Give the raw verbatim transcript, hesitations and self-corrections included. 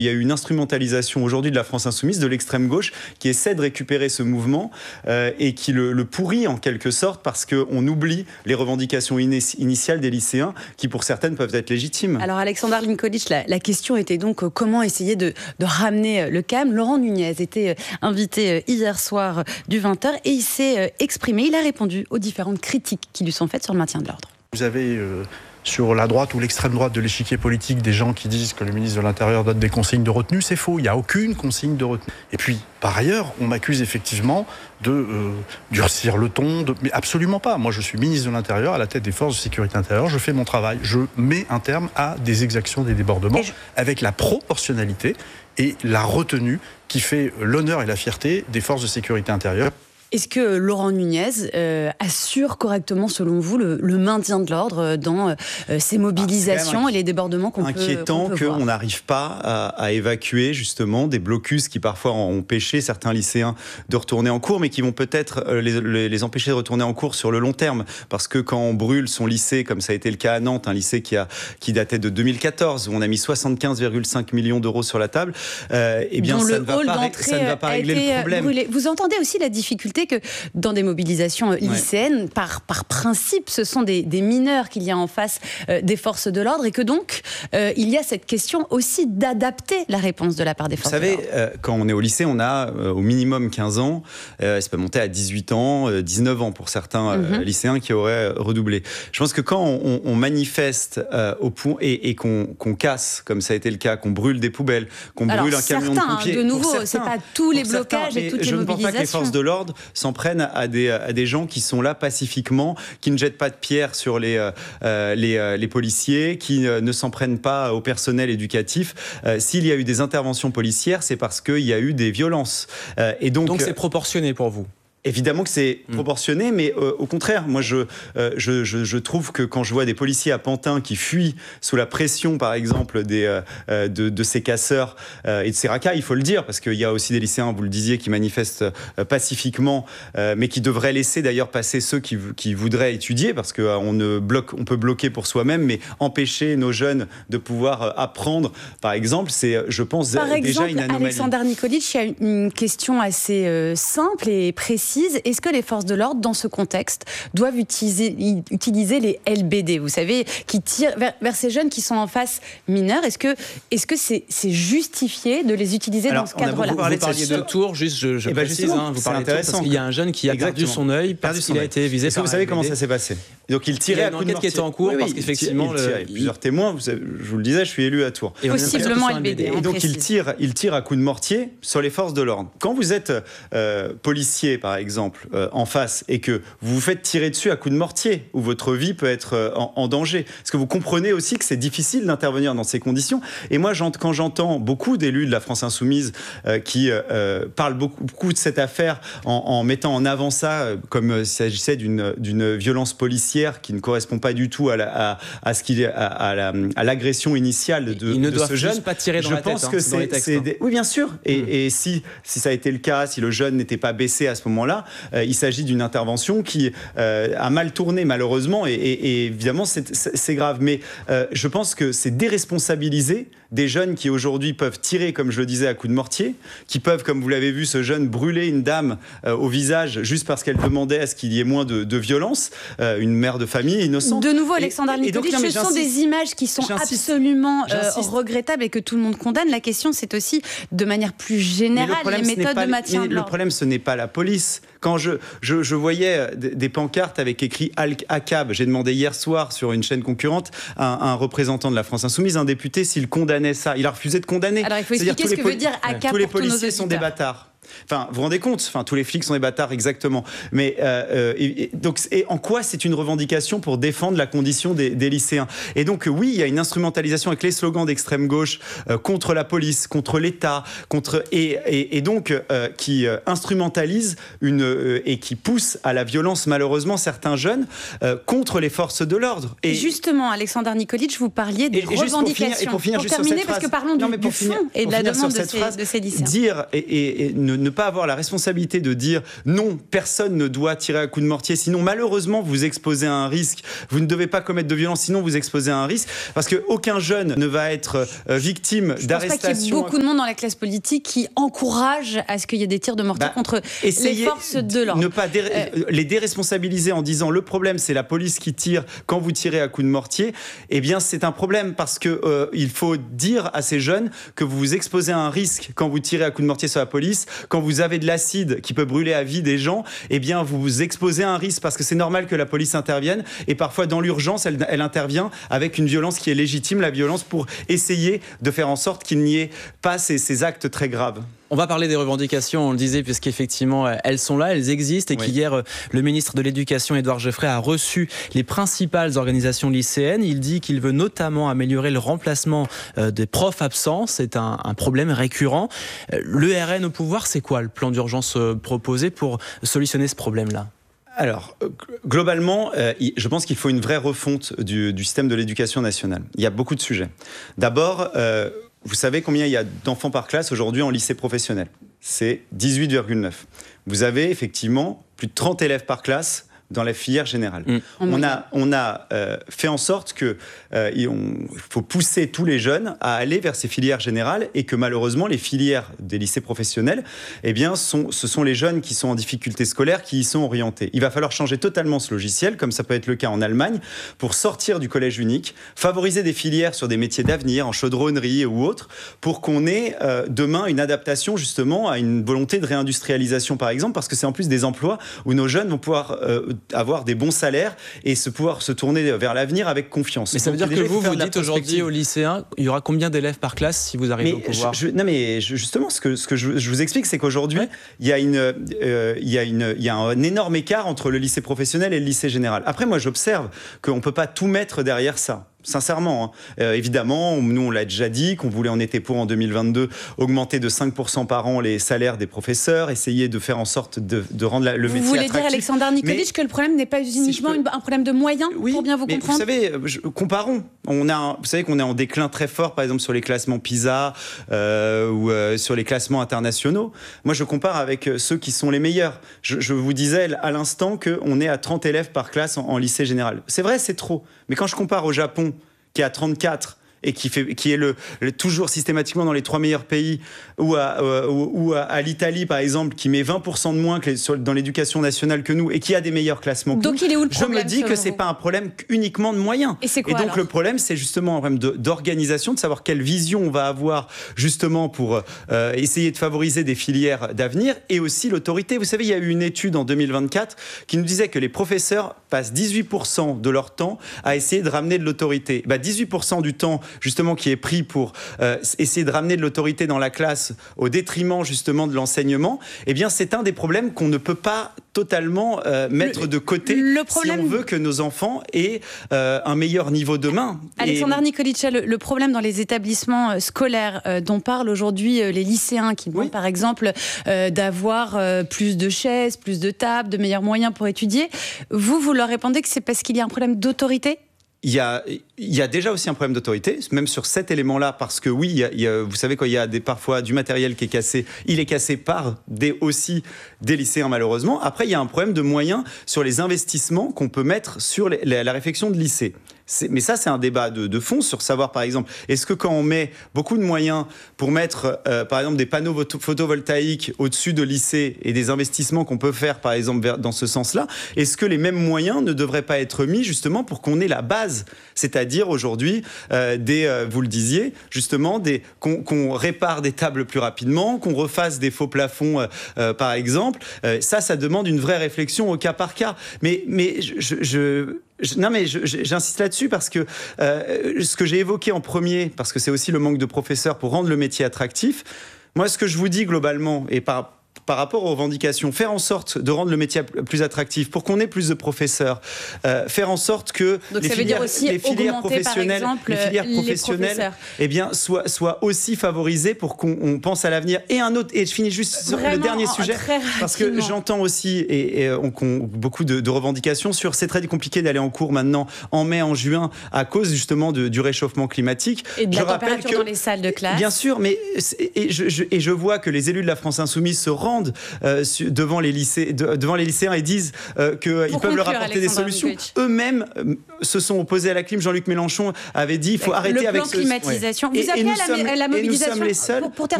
Il y a eu une instrumentalisation aujourd'hui de la France insoumise, de l'extrême gauche, qui essaie de récupérer ce mouvement euh, et qui le, le pourrit en quelque sorte parce qu'on oublie les revendications initiales des lycéens qui pour certaines peuvent être légitimes. Alors Alexandar Nikolic, la, la question était donc euh, comment essayer de, de ramener le calme. Laurent Nunez était euh, invité euh, hier soir du vingt heures et il s'est euh, exprimé, il a répondu aux différentes critiques qui lui sont faites sur le maintien de l'ordre. Vous avez euh, sur la droite ou l'extrême droite de l'échiquier politique des gens qui disent que le ministre de l'Intérieur donne des consignes de retenue, c'est faux, il n'y a aucune consigne de retenue. Et puis, par ailleurs, on m'accuse effectivement de euh, durcir le ton, de... mais absolument pas. Moi, je suis ministre de l'Intérieur, à la tête des forces de sécurité intérieure, je fais mon travail, je mets un terme à des exactions, des débordements, je... avec la proportionnalité et la retenue qui fait l'honneur et la fierté des forces de sécurité intérieure. Est-ce que Laurent Nunez euh, assure correctement, selon vous, le, le maintien de l'ordre dans euh, ces mobilisations ah, et les débordements qu'on peut, inquiétant qu'on peut voir. qu'on n'arrive pas à, à évacuer justement des blocus qui parfois ont empêché certains lycéens de retourner en cours, mais qui vont peut-être les, les, les empêcher de retourner en cours sur le long terme. Parce que quand on brûle son lycée, comme ça a été le cas à Nantes, un lycée qui, a, qui datait de deux mille quatorze, où on a mis soixante-quinze virgule cinq millions d'euros sur la table, euh, eh bien ça ne, va pas, ça ne va pas régler le problème. Brûlé. Vous entendez aussi la difficulté que dans des mobilisations lycéennes, ouais. par, par principe, ce sont des, des mineurs qu'il y a en face euh, des forces de l'ordre et que donc, euh, il y a cette question aussi d'adapter la réponse de la part des forces de l'ordre. Vous savez, euh, quand on est au lycée, on a euh, au minimum quinze ans, euh, ça peut monter à dix-huit ans, euh, dix-neuf ans pour certains euh, mm-hmm. lycéens qui auraient redoublé. Je pense que quand on, on manifeste euh, au point et, et qu'on, qu'on casse, comme ça a été le cas, qu'on brûle des poubelles, qu'on Alors, brûle un camion certains, de pompiers... de nouveau, c'est pas tous les blocages et toutes les je mobilisations. Je ne pense pas que les forces de l'ordre s'en prennent à des, à des gens qui sont là pacifiquement, qui ne jettent pas de pierre sur les, euh, les, euh, les policiers, qui euh, ne s'en prennent pas au personnel éducatif. Euh, s'il y a eu des interventions policières, c'est parce qu'il y a eu des violences. Euh, et donc, donc c'est proportionné pour vous ? Évidemment que c'est proportionné, mais euh, au contraire, moi je, euh, je, je, je trouve que quand je vois des policiers à Pantin qui fuient sous la pression, par exemple, des, euh, de, de ces casseurs euh, et de ces racailles, il faut le dire, parce qu'il y a aussi des lycéens, vous le disiez, qui manifestent euh, pacifiquement, euh, mais qui devraient laisser d'ailleurs passer ceux qui, qui voudraient étudier, parce qu'on euh, ne bloque, on peut bloquer pour soi-même, mais empêcher nos jeunes de pouvoir euh, apprendre, par exemple, c'est, je pense, par déjà exemple, une anomalie. Alexandar Nikolic, il y a une question assez euh, simple et précise. Est-ce que les forces de l'ordre, dans ce contexte, doivent utiliser, utiliser les L B D, vous savez, qui tirent vers, vers ces jeunes qui sont en face mineurs? Est-ce que, est-ce que c'est, c'est justifié de les utiliser Alors, dans ce cadre-là? Vous parliez de Tours, juste je, je eh ben précise, hein, vous parlez de Tours parce qu'il y a un jeune qui a Exactement. perdu son œil parce perdu son qu'il a œil. été visé Est-ce par que vous savez un comment L B D? ça s'est passé? Donc il tirait il y a à une coups de enquête qui était en cours oui, parce oui, qu'effectivement il tire, il tire, le... plusieurs témoins, vous, savez, je vous le disais, je suis élu à Tours. Et possiblement L B D. Et donc il tire, il tire à coups de mortier sur les forces de l'ordre. Quand vous êtes euh, policier par exemple euh, en face et que vous vous faites tirer dessus à coups de mortier, où votre vie peut être euh, en, en danger, parce que vous comprenez aussi que c'est difficile d'intervenir dans ces conditions. Et moi, quand j'entends beaucoup d'élus de la France insoumise euh, qui euh, parlent beaucoup, beaucoup de cette affaire en, en mettant en avant ça euh, comme euh, s'il s'agissait d'une, d'une violence policière qui ne correspond pas du tout à, la, à, à ce qu'il est, à, à, la, à l'agression initiale de, de, Ils ne de doivent ce jeune. pas tirer dans je la pense tête, que hein, c'est, dans les textes, c'est hein. des... oui, bien sûr. Et, mmh. et si, si ça a été le cas, si le jeune n'était pas baissé à ce moment-là, euh, il s'agit d'une intervention qui euh, a mal tourné malheureusement. Et, et, et évidemment, c'est, c'est, c'est grave. Mais euh, je pense que c'est déresponsabiliser des jeunes qui aujourd'hui peuvent tirer, comme je le disais, à coups de mortier, qui peuvent, comme vous l'avez vu, ce jeune brûler une dame euh, au visage juste parce qu'elle demandait à ce qu'il y ait moins de, de violence, euh, une mère de famille innocente. De nouveau, Alexandar Nikolic, ce sont des images qui sont j'insiste, absolument euh, regrettables et que tout le monde condamne. La question, c'est aussi, de manière plus générale, les méthodes de maintien de l'ordre. Le problème, ce n'est pas la police. Quand je, je, je voyais des pancartes avec écrit Al-Aqab, j'ai demandé hier soir sur une chaîne concurrente à un, un représentant de la France insoumise, un député, s'il condamnait ça. Il a refusé de condamner. Alors il faut expliquer ce que veut dire Aqab tous les pour tous nos policiers auditeurs. sont des bâtards. Enfin, vous vous rendez compte, enfin, tous les flics sont des bâtards, exactement. Mais euh, et, et, donc, et en quoi c'est une revendication pour défendre la condition des, des lycéens? Et donc, oui, il y a une instrumentalisation avec les slogans d'extrême gauche euh, contre la police, contre l'État, contre et, et, et donc euh, qui euh, instrumentalise une euh, et qui pousse à la violence malheureusement certains jeunes euh, contre les forces de l'ordre. Et justement, Alexandar Nikolic, vous parliez des et, revendications. Et pour finir, et pour finir pour juste terminer, sur cette parce phrase, que parlons non, du, du fond et de la demande de ces, phrase, de ces lycéens. Dire et, et, et ne ne pas avoir la responsabilité de dire non, personne ne doit tirer à coups de mortier, sinon malheureusement vous exposez à un risque, vous ne devez pas commettre de violence, sinon vous exposez à un risque, parce qu'aucun jeune ne va être euh, victime Je d'arrestation. Je pense pas qu'il y ait beaucoup de monde dans la classe politique qui encourage à ce qu'il y ait des tirs de mortier bah, contre les forces de l'ordre. Ne pas dé- euh, les déresponsabiliser en disant le problème c'est la police qui tire quand vous tirez à coups de mortier, eh bien c'est un problème parce que euh, il faut dire à ces jeunes que vous vous exposez à un risque quand vous tirez à coups de mortier sur la police, quand vous avez de l'acide qui peut brûler à vie des gens, eh bien vous vous exposez à un risque parce que c'est normal que la police intervienne et parfois dans l'urgence elle, elle intervient avec une violence qui est légitime, la violence pour essayer de faire en sorte qu'il n'y ait pas ces, ces actes très graves. On va parler des revendications, on le disait, puisqu'effectivement, elles sont là, elles existent, et oui. qu'hier, le ministre de l'Éducation, Édouard Geoffroy, a reçu les principales organisations lycéennes. Il dit qu'il veut notamment améliorer le remplacement des profs absents. C'est un, un problème récurrent. Le R N au pouvoir, c'est quoi le plan d'urgence proposé pour solutionner ce problème-là ? Alors, globalement, euh, je pense qu'il faut une vraie refonte du, du système de l'éducation nationale. Il y a beaucoup de sujets. D'abord, euh, vous savez combien il y a d'enfants par classe aujourd'hui en lycée professionnel ? C'est dix-huit virgule neuf. Vous avez effectivement plus de trente élèves par classe dans la filière générale. Mmh. On a, on a euh, fait en sorte qu'il euh, faut pousser tous les jeunes à aller vers ces filières générales et que malheureusement, les filières des lycées professionnels, eh bien, sont, ce sont les jeunes qui sont en difficulté scolaire qui y sont orientés. Il va falloir changer totalement ce logiciel, comme ça peut être le cas en Allemagne, pour sortir du collège unique, favoriser des filières sur des métiers d'avenir, en chaudronnerie ou autre, pour qu'on ait euh, demain une adaptation justement à une volonté de réindustrialisation, par exemple, parce que c'est en plus des emplois où nos jeunes vont pouvoir euh, avoir des bons salaires et se pouvoir se tourner vers l'avenir avec confiance. Mais ça veut Donc, dire que vous, vous dites aujourd'hui aux lycéens, il y aura combien d'élèves par classe si vous arrivez mais au pouvoir ? je, je, Non mais je, justement, ce que, ce que je, je vous explique, c'est qu'aujourd'hui, ouais. il y a une, euh, il y a une, il y a un énorme écart entre le lycée professionnel et le lycée général. Après, moi, j'observe qu'on ne peut pas tout mettre derrière ça. Sincèrement, hein. euh, évidemment, nous on l'a déjà dit, qu'on voulait, on était pour en deux mille vingt-deux, augmenter de cinq pour cent par an les salaires des professeurs, essayer de faire en sorte de, de rendre la, le vous métier attractif. Vous voulez dire, Alexandre Nikolic, que le problème n'est pas uniquement si peux... un problème de moyens, oui, pour bien vous mais comprendre. Vous savez, je, comparons. On a, un, vous savez qu'on est en déclin très fort, par exemple sur les classements PISA euh, ou euh, sur les classements internationaux. Moi, je compare avec ceux qui sont les meilleurs. Je, je vous disais à l'instant qu'on est à trente élèves par classe en, en lycée général. C'est vrai, c'est trop. Mais quand je compare au Japon, qui est à trente-quatre et qui, fait, qui est le, le, toujours systématiquement dans les trois meilleurs pays, ou à, euh, ou, ou à, à l'Italie, par exemple, qui met vingt pour cent de moins que les, sur, dans l'éducation nationale que nous et qui a des meilleurs classements que donc nous, il est où le problème, je me dis que ce n'est pas un problème uniquement de moyens. Et, c'est quoi, et donc alors le problème, c'est justement un problème de, d'organisation, de savoir quelle vision on va avoir justement pour euh, essayer de favoriser des filières d'avenir et aussi l'autorité. Vous savez, il y a eu une étude en deux mille vingt-quatre qui nous disait que les professeurs passent dix-huit pour cent de leur temps à essayer de ramener de l'autorité. Bah, dix-huit pour cent du temps justement qui est pris pour euh, essayer de ramener de l'autorité dans la classe au détriment justement de l'enseignement, eh bien c'est un des problèmes qu'on ne peut pas totalement euh, mettre le, de côté le problème... si on veut que nos enfants aient euh, un meilleur niveau demain. Alexandre Et... Nikolic, le, le problème dans les établissements scolaires euh, dont parlent aujourd'hui euh, les lycéens qui demandent oui. par exemple euh, d'avoir euh, plus de chaises, plus de tables, de meilleurs moyens pour étudier, vous, vous leur répondez que c'est parce qu'il y a un problème d'autorité ? Il y, a, il y a déjà aussi un problème d'autorité, même sur cet élément-là, parce que oui, il y a, il y a, vous savez, quand il y a des, parfois du matériel qui est cassé, il est cassé par des, aussi des lycéens, malheureusement. Après, il y a un problème de moyens sur les investissements qu'on peut mettre sur les, la, la réflexion de lycée. C'est, mais ça, c'est un débat de, de fond sur savoir, par exemple, est-ce que quand on met beaucoup de moyens pour mettre, euh, par exemple, des panneaux photovoltaïques au-dessus de lycées et des investissements qu'on peut faire, par exemple, vers, dans ce sens-là, est-ce que les mêmes moyens ne devraient pas être mis justement pour qu'on ait la base, c'est-à-dire aujourd'hui, euh, des, euh, vous le disiez, justement, des, qu'on, qu'on répare des tables plus rapidement, qu'on refasse des faux plafonds, euh, euh, par exemple. Euh, ça, ça demande une vraie réflexion au cas par cas. Mais, mais je... je Non mais je, j'insiste là-dessus parce que euh, ce que j'ai évoqué en premier, parce que c'est aussi le manque de professeurs pour rendre le métier attractif, moi ce que je vous dis globalement, et par, par rapport aux revendications, faire en sorte de rendre le métier plus attractif pour qu'on ait plus de professeurs, euh, faire en sorte que donc les ça filières, veut dire aussi les filières professionnelles, exemple, les filières professionnelles eh bien, soient, soient aussi favorisées pour qu'on on pense à l'avenir. Et un autre, et je finis juste sur Vraiment, le dernier sujet, parce que j'entends aussi et, et on, on, beaucoup de, de revendications sur c'est très compliqué d'aller en cours maintenant en mai, en juin, à cause justement de, du réchauffement climatique. Et de je la température que, dans les salles de classe. Bien sûr, mais et je, je, et je vois que les élus de la France Insoumise se rendent rendent euh, devant, les lycées, de, devant les lycéens et disent euh, qu'ils peuvent leur apporter des solutions. Moukouetch. Eux-mêmes euh, se sont opposés à la clim. Jean-luc Mélenchon avait dit il faut arrêter le avec plan ce... climatisation. Ouais. Vous appelez à la, sommes, à la mobilisation et nous sommes les seuls. pour, pour Moi,